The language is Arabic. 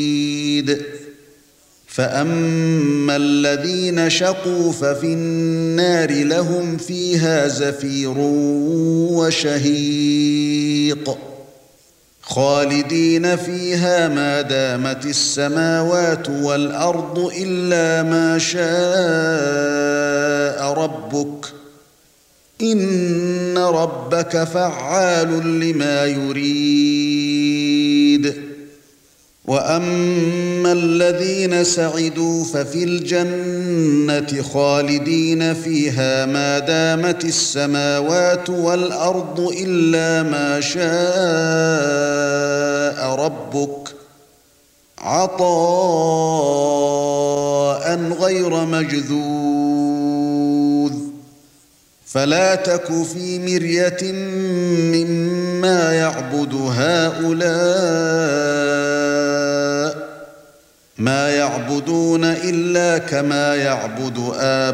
فأما الذين شقوا ففي النار لهم فيها زفير وشهيق خالدين فيها ما دامت السماوات والأرض إلا ما شاء ربك إن ربك فعال لما يريد وأما الذين سعدوا ففي الجنة خالدين فيها ما دامت السماوات والأرض إلا ما شاء ربك عطاء غير مجذوذ فلا تك في مرية مما يعبد هؤلاء ما يعبدون إلا كما يعبد آباؤهم